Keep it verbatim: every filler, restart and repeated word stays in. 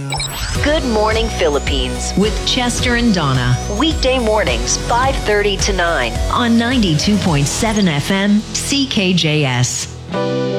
Good Morning Philippines with Chester and Donna. Weekday mornings, five thirty to nine on ninety-two point seven F M C K J S.